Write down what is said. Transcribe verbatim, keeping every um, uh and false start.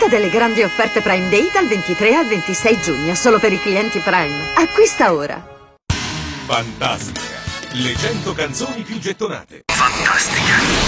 delle grandi offerte Prime Day dal ventitré al ventisei giugno, solo per i clienti Prime. Acquista ora. Fantastica. Le cento canzoni più gettonate. Fantastica.